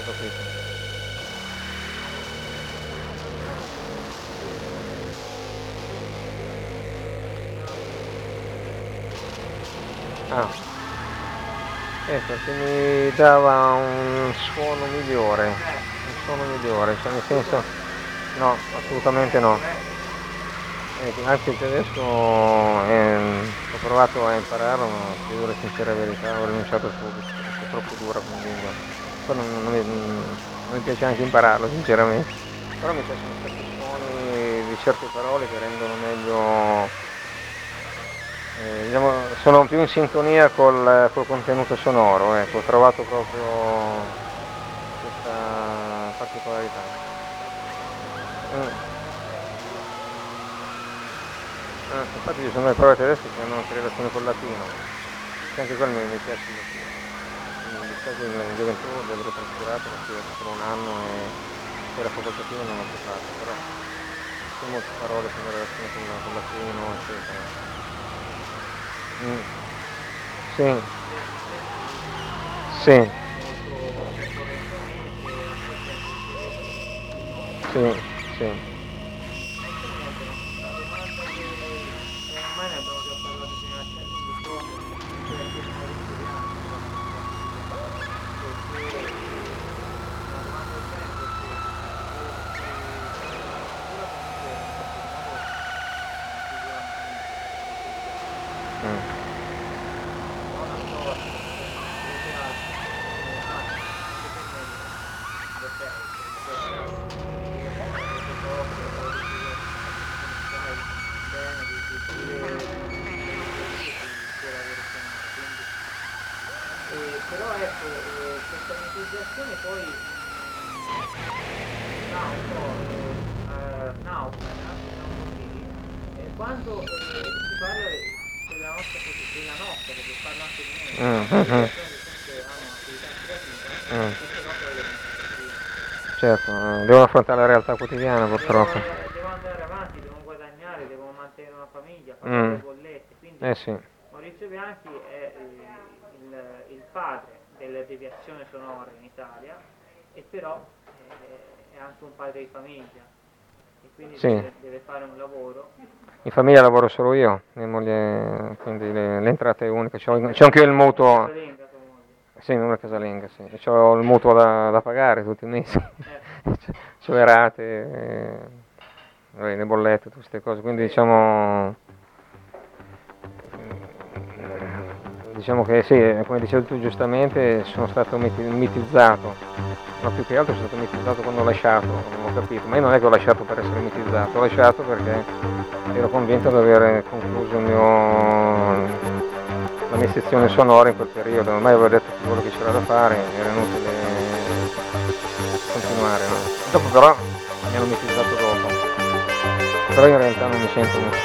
capito. Ah, perché mi dava un suono migliore, cioè nel senso, no, assolutamente no. Anche il tedesco ho provato a impararlo, ma ti dico la sincera verità, ho rinunciato subito, perché è troppo dura come lingua. Poi non mi piace anche impararlo, sinceramente. Però mi piacciono certi suoni di certe parole che rendono meglio, diciamo, sono più in sintonia col contenuto sonoro, ecco, ho trovato proprio questa particolarità. Mm. Infatti ci sono le prove tedesche che hanno anche relazione col latino, che anche quello mi piace di più. Mi dispiace in gioventù di averlo trascurato perché ho solo un anno e per la facoltativa non l'ho più fatto, però ci sono molte parole che hanno relazione col latino, eccetera. Mm. Sì, sì, sì, sì. Ormai ne abbiamo già parlato fino a 100 giorni, cioè anche il parecchio di anni che vanno perché normalmente cultura comunque in qualche modo sicuramente Mm. non a sorte, perché sono prese altre, anzi, anche per me lo penso, rispetto a molte cose, alle cose che conosciamo bene, di suo lavoro sonoro, quindi però ecco, questa mitizzazione poi dà un po' naufraga, diciamo così, quando si parla della nostra, perché parlo anche di noi, Mm, le mm, persone che comunque hanno un'attività creativa mm. e però poi devono soffrire. Certo, devono affrontare la realtà quotidiana purtroppo. Devo andare avanti, devo guadagnare, devo mantenere una famiglia, pagare le Mm. bollette, quindi Eh sì, Maurizio Bianchi è il padre della deviazione sonora in Italia e però è anche un padre di famiglia e quindi sì. deve fare un lavoro. In famiglia lavoro solo io, mia moglie, quindi le entrate uniche. C'ho anche io il mutuo, Casalinga tua moglie. sì, non è casalinga, sì. C'ho il mutuo da pagare tutti i mesi. Eh, C'ho le rate, le bollette, tutte queste cose, quindi diciamo che sì, come dicevi tu giustamente, sono stato mitizzato, ma più che altro sono stato mitizzato quando ho lasciato, non ho capito, ma io non è che ho lasciato per essere mitizzato, ho lasciato perché ero convinto di aver concluso la mia sezione sonora in quel periodo, ormai avevo detto tutto quello che c'era da fare, era inutile continuare, no? Dopo però mi hanno mitizzato dopo, però in realtà non mi sento